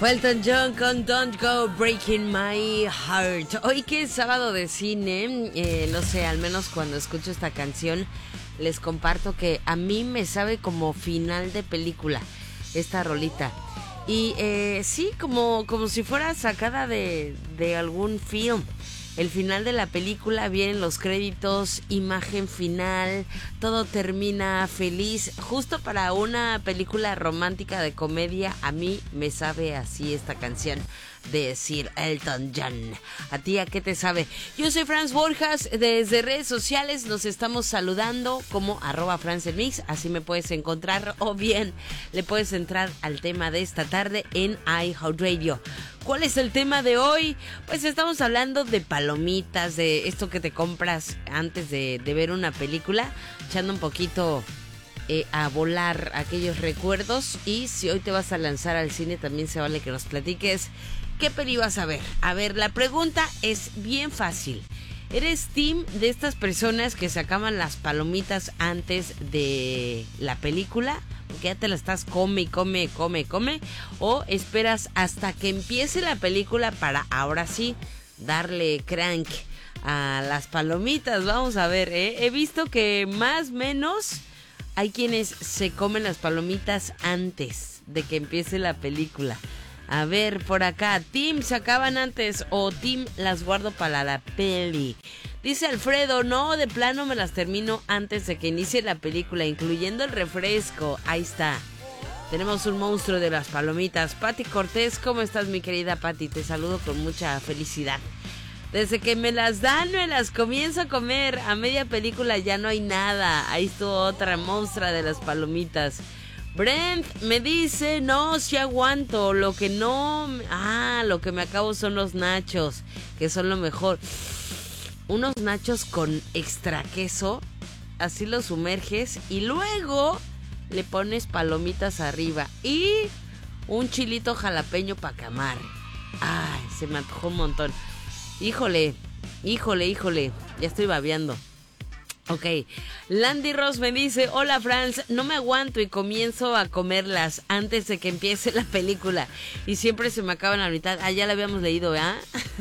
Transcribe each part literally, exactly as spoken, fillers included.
Fue Elton John con Don't Go Breaking My Heart. Hoy que es sábado de cine, eh, no sé, al menos cuando escucho esta canción, les comparto que a mí me sabe como final de película esta rolita. Y eh, sí, como, como si fuera sacada de, de algún film. El final de la película, vienen los créditos, imagen final, todo termina feliz. Justo para una película romántica de comedia, a mí me sabe así esta canción de Sir Elton John. ¿A ti a qué te sabe? Yo soy Franz Borjas, desde redes sociales nos estamos saludando como arroba franzelmix, así me puedes encontrar, o bien le puedes entrar al tema de esta tarde en iHeartRadio. ¿Cuál es el tema de hoy? Pues estamos hablando de palomitas, de esto que te compras antes de, de ver una película, echando un poquito eh, a volar aquellos recuerdos. Y si hoy te vas a lanzar al cine, también se vale que nos platiques qué peli vas a ver. A ver, la pregunta es bien fácil. ¿Eres team de estas personas que se acaban las palomitas antes de la película? Porque ya te la estás come y come, come, come. ¿O esperas hasta que empiece la película para ahora sí darle crank a las palomitas? Vamos a ver, ¿eh? He visto que más o menos hay quienes se comen las palomitas antes de que empiece la película. A ver, por acá, team se acaban antes o team las guardo para la peli. Dice Alfredo, no, de plano me las termino antes de que inicie la película, incluyendo el refresco. Ahí está. Tenemos un monstruo de las palomitas. Pati Cortés, ¿cómo estás, mi querida Pati? Te saludo con mucha felicidad. Desde que me las dan, me las comienzo a comer. A media película ya no hay nada. Ahí estuvo otra monstrua de las palomitas. Brent me dice, no, sí aguanto. Lo que no... Ah, lo que me acabo son los nachos, que son lo mejor. Unos nachos con extra queso, así los sumerges y luego le pones palomitas arriba y un chilito jalapeño para camar. Ay, se me antojó un montón. Híjole, híjole, híjole, ya estoy babeando. Ok, Landy Ross me dice, hola Franz, no me aguanto y comienzo a comerlas antes de que empiece la película y siempre se me acaban a la mitad. Ah, ya la habíamos leído, ¿verdad?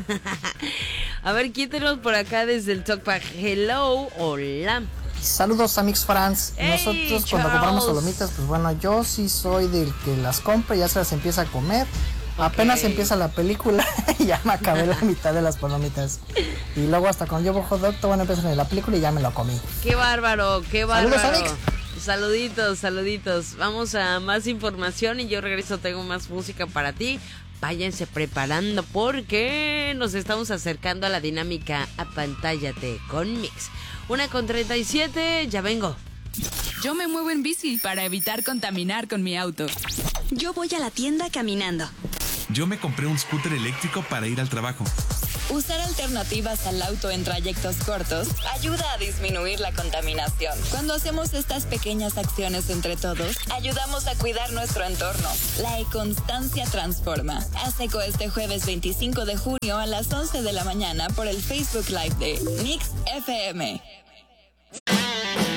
A ver, ¿quién tenemos por acá desde el Talkback? Hello, hola. Saludos a Mix Franz. Hey, nosotros Charles. Cuando compramos palomitas, pues bueno, yo sí soy del que las compra y ya se las empieza a comer. Okay. Apenas empieza la película y ya me acabé la mitad de las palomitas. Y luego hasta cuando llevo hot dog, bueno, empieza la película y ya me lo comí. Qué bárbaro, qué bárbaro. Saludos, Alex. Saluditos, saluditos. Vamos a más información y yo regreso, tengo más música para ti. Váyanse preparando porque nos estamos acercando a la dinámica Apantállate con Mix. Una con treinta y siete, ya vengo. Yo me muevo en bici para evitar contaminar con mi auto. Yo voy a la tienda caminando. Yo me compré un scooter eléctrico para ir al trabajo. Usar alternativas al auto en trayectos cortos ayuda a disminuir la contaminación. Cuando hacemos estas pequeñas acciones entre todos, ayudamos a cuidar nuestro entorno. La econstancia transforma. Haz eco este jueves veinticinco de junio a las once de la mañana por el Facebook Live de Mix F M.